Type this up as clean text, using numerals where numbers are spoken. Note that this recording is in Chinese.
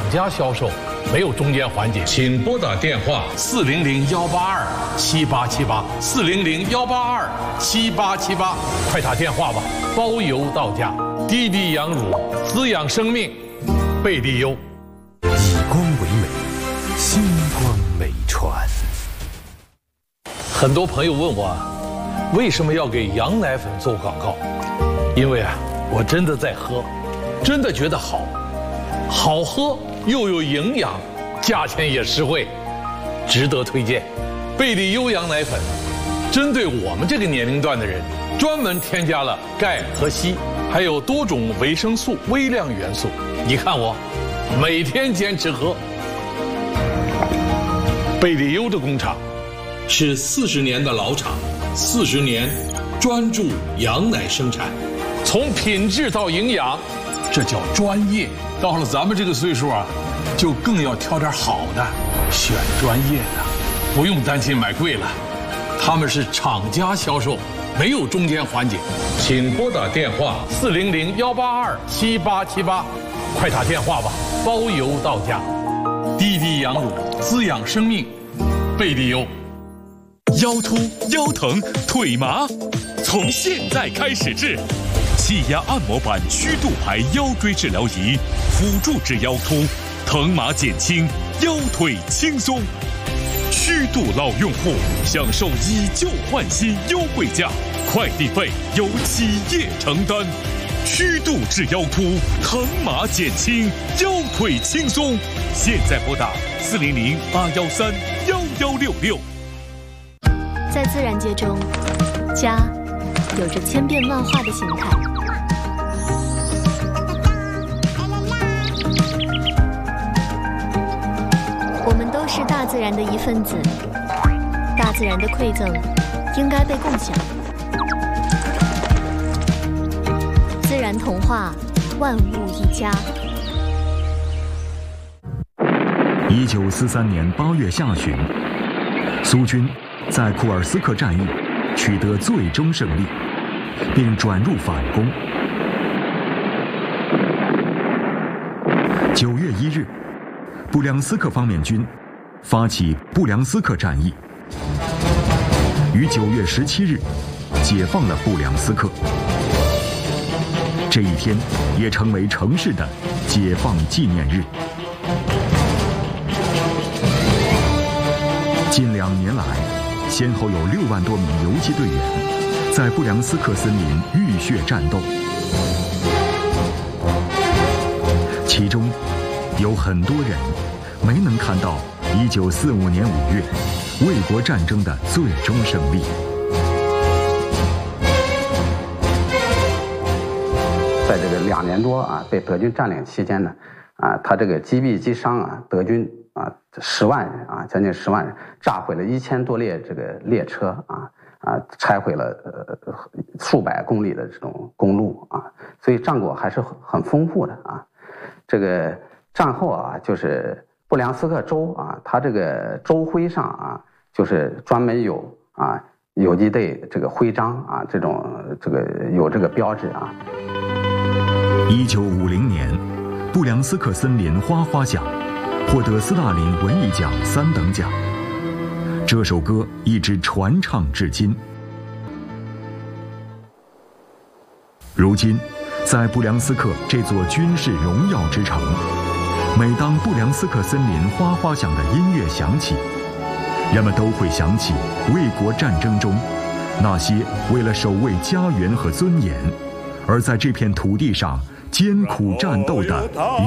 家销售，没有中间环节。请拨打电话400-182-7878，400-182-7878，快打电话吧，包邮到家。滴滴羊乳滋养生命，贝利优。 以光为美，星光美传。 很多朋友问我，为什么要给羊奶粉做广告？因为我真的在喝，真的觉得好喝又有营养，价钱也实惠，值得推荐。贝利优羊奶粉针对我们这个年龄段的人，专门添加了钙和硒，还有多种维生素、微量元素。你看我每天坚持喝。贝利优的工厂是40年的老厂，40年专注羊奶生产，从品质到营养，这叫专业。到了咱们这个岁数就更要挑点好的，选专业的，不用担心买贵了。他们是厂家销售，没有中间环节。请拨打电话400-182-7878，快打电话吧，包邮到家。滴滴羊乳滋养生命，贝利优。 腰突、腰疼、腿麻，从现在开始治。气压按摩板曲度牌腰椎治疗仪，辅助治腰突，疼麻减轻，腰腿轻松。曲度老用户享受以旧换新优惠价，快递费由企业承担。曲度治腰突，疼麻减轻，腰腿轻松。现在拨打400-813-1166。 在自然界中，家有着千变万化的形态。我们都是大自然的一份子，大自然的馈赠应该被共享。自然童话，万物一家。 1943年8月下旬，苏军在库尔斯克战役取得最终胜利，并转入反攻。9月1日，布良斯克方面军发起布良斯克战役，于9月17日解放了布良斯克。这一天也成为城市的解放纪念日。近2年来，先后有6万多名游击队员在布良斯克森林浴血战斗，其中有很多人没能看到1945年5月卫国战争的最终胜利。 在这个2年多被德军占领期间呢，他这个击毙击伤德军10万人将近10万人，炸毁了1000多列这个列车拆毁了数百公里的这种公路所以战果还是很丰富的这个战后就是布良斯克州它这个州徽上就是专门有游击队这个徽章这个有这个标志 1950年，布良斯克森林花花奖获得斯大林文艺奖3等奖。这首歌一直传唱至今。如今，在布良斯克这座军事荣耀之城，每当布良斯克森林花花奖的音乐响起，人们都会想起卫国战争中那些为了守卫家园和尊严，而在这片土地上艰苦战斗的